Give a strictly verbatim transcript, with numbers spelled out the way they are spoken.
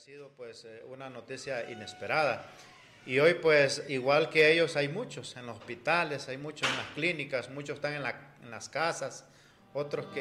sido pues eh, una noticia inesperada. Y hoy pues igual que ellos hay muchos en los hospitales, hay muchos en las clínicas, muchos están en, la, en las casas, otros que